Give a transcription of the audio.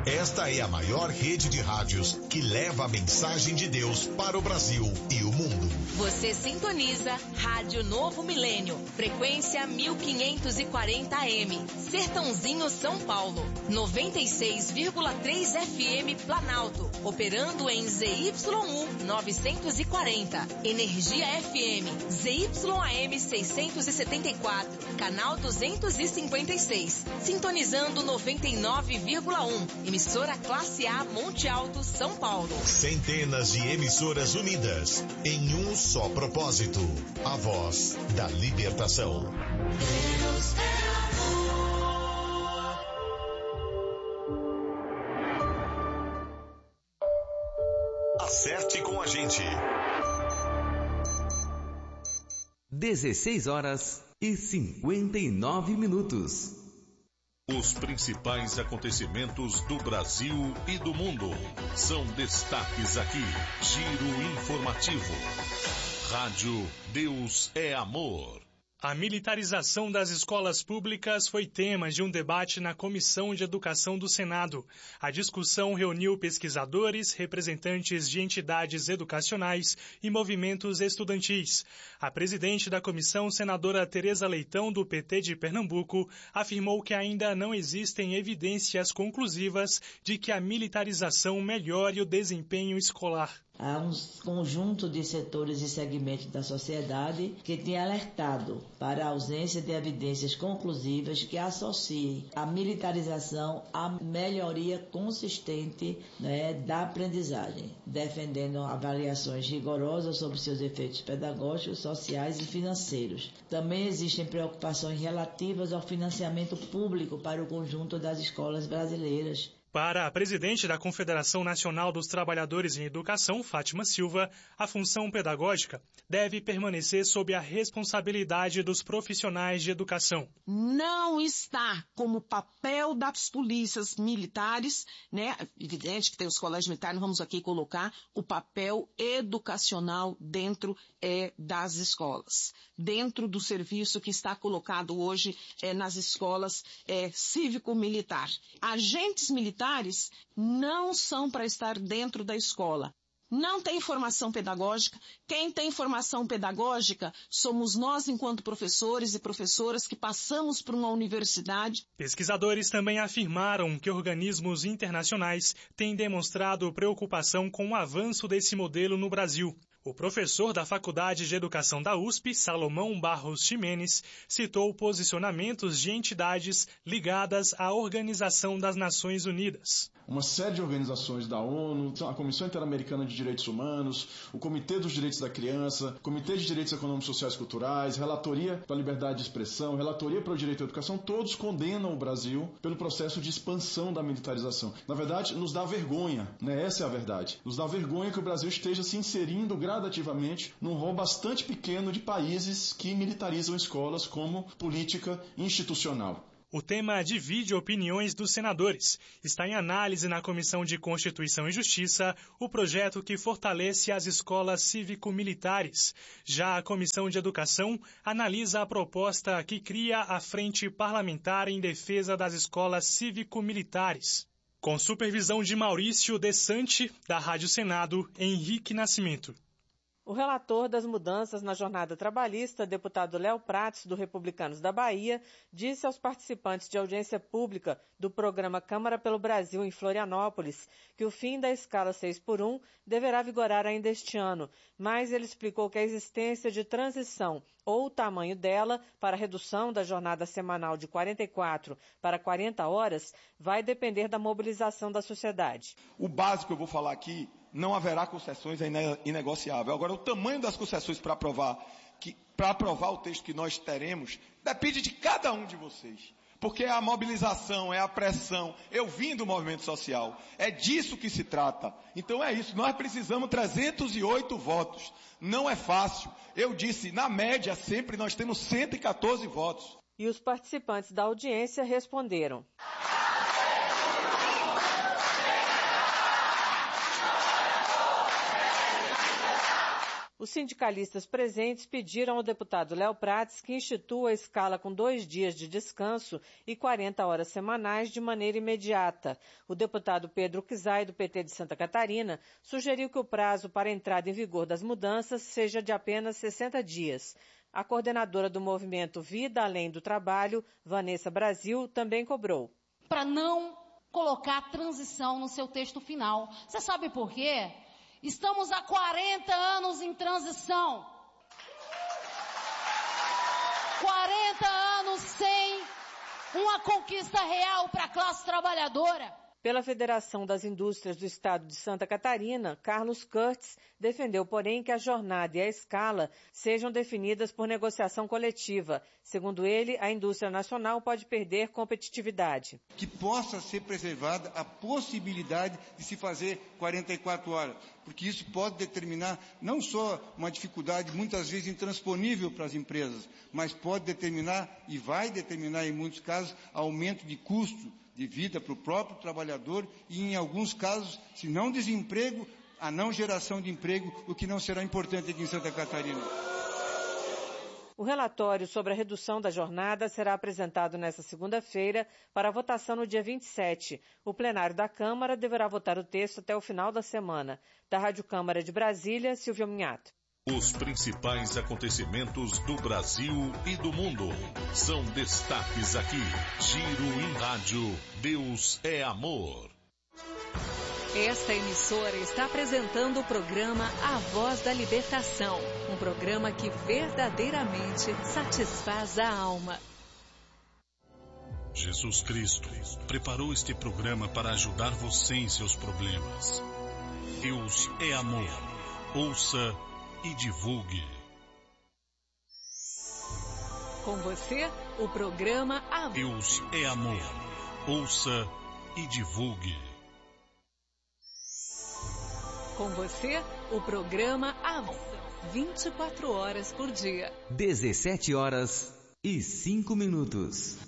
Esta é a maior rede de rádios que leva a mensagem de Deus para o Brasil e o mundo. Você sintoniza Rádio Novo Milênio, frequência 1540 AM, Sertãozinho, São Paulo, 96,3 FM Planalto, operando em ZYU 940, Energia FM, ZYAM 674, canal 256, sintonizando 99,1, emissora Classe A Monte Alto, São Paulo. Centenas de emissoras unidas em um só propósito, a voz da libertação. Deus é amor. Acerte com a gente. 16h59. Os principais acontecimentos do Brasil e do mundo são destaques aqui. Giro informativo. Rádio Deus é Amor. A militarização das escolas públicas foi tema de um debate na Comissão de Educação do Senado. A discussão reuniu pesquisadores, representantes de entidades educacionais e movimentos estudantis. A presidente da comissão, senadora Tereza Leitão, do PT de Pernambuco, afirmou que ainda não existem evidências conclusivas de que a militarização melhore o desempenho escolar. Há um conjunto de setores e segmentos da sociedade que tem alertado para a ausência de evidências conclusivas que associem a militarização à melhoria consistente, da aprendizagem, defendendo avaliações rigorosas sobre seus efeitos pedagógicos, sociais e financeiros. Também existem preocupações relativas ao financiamento público para o conjunto das escolas brasileiras. Para a presidente da Confederação Nacional dos Trabalhadores em Educação, Fátima Silva, a função pedagógica deve permanecer sob a responsabilidade dos profissionais de educação. Não está como papel das polícias militares, evidente que tem os colégios militares, não vamos aqui colocar o papel educacional dentro das escolas, dentro do serviço que está colocado hoje nas escolas cívico-militar. Agentes militares não são para estar dentro da escola. Não tem formação pedagógica. Quem tem formação pedagógica somos nós, enquanto professores e professoras, que passamos por uma universidade. Pesquisadores também afirmaram que organismos internacionais têm demonstrado preocupação com o avanço desse modelo no Brasil. O professor da Faculdade de Educação da USP, Salomão Barros Ximenes, citou posicionamentos de entidades ligadas à Organização das Nações Unidas. Uma série de organizações da ONU, a Comissão Interamericana de Direitos Humanos, o Comitê dos Direitos da Criança, Comitê de Direitos Econômicos, Sociais e Culturais, Relatoria para a Liberdade de Expressão, Relatoria para o Direito à Educação, todos condenam o Brasil pelo processo de expansão da militarização. Na verdade, nos dá vergonha, essa é a verdade. Nos dá vergonha que o Brasil esteja se inserindo gradativamente num rol bastante pequeno de países que militarizam escolas como política institucional. O tema divide opiniões dos senadores. Está em análise na Comissão de Constituição e Justiça o projeto que fortalece as escolas cívico-militares. Já a Comissão de Educação analisa a proposta que cria a Frente Parlamentar em Defesa das Escolas Cívico-Militares. Com supervisão de Maurício Desante, da Rádio Senado, Henrique Nascimento. O relator das mudanças na jornada trabalhista, deputado Léo Prates, do Republicanos da Bahia, disse aos participantes de audiência pública do programa Câmara pelo Brasil em Florianópolis que o fim da escala 6x1 deverá vigorar ainda este ano, mas ele explicou que a existência de transição ou o tamanho dela para a redução da jornada semanal de 44 para 40 horas vai depender da mobilização da sociedade. O básico que eu vou falar aqui, não haverá concessões, é inegociável. Agora, o tamanho das concessões para aprovar o texto que nós teremos, depende de cada um de vocês. Porque é a mobilização, é a pressão. Eu vim do movimento social. É disso que se trata. Então é isso. Nós precisamos 308 votos. Não é fácil. Eu disse, na média, sempre nós temos 114 votos. E os participantes da audiência responderam. Os sindicalistas presentes pediram ao deputado Léo Prates que institua a escala com 2 dias de descanso e 40 horas semanais de maneira imediata. O deputado Pedro Kizai, do PT de Santa Catarina, sugeriu que o prazo para a entrada em vigor das mudanças seja de apenas 60 dias. A coordenadora do movimento Vida Além do Trabalho, Vanessa Brasil, também cobrou. Para não colocar transição no seu texto final. Você sabe por quê? Estamos há 40 anos em transição. 40 anos sem uma conquista real para a classe trabalhadora. Pela Federação das Indústrias do Estado de Santa Catarina, Carlos Curtis defendeu, porém, que a jornada e a escala sejam definidas por negociação coletiva. Segundo ele, a indústria nacional pode perder competitividade. Que possa ser preservada a possibilidade de se fazer 44 horas, porque isso pode determinar não só uma dificuldade muitas vezes intransponível para as empresas, mas pode determinar e vai determinar em muitos casos aumento de custo de vida para o próprio trabalhador e, em alguns casos, se não desemprego, a não geração de emprego, o que não será importante aqui em Santa Catarina. O relatório sobre a redução da jornada será apresentado nesta segunda-feira para votação no dia 27. O plenário da Câmara deverá votar o texto até o final da semana. Da Rádio Câmara de Brasília, Silvia Minhato. Os principais acontecimentos do Brasil e do mundo são destaques aqui. Giro em Rádio. Deus é amor. Esta emissora está apresentando o programa A Voz da Libertação, um programa que verdadeiramente satisfaz a alma. Jesus Cristo preparou este programa para ajudar você em seus problemas. Deus é amor. Ouça e divulgue. Com você, o programa A Deus é amor. Ouça e divulgue. Com você, o programa A 24 horas por dia. 17 horas e 5 minutos.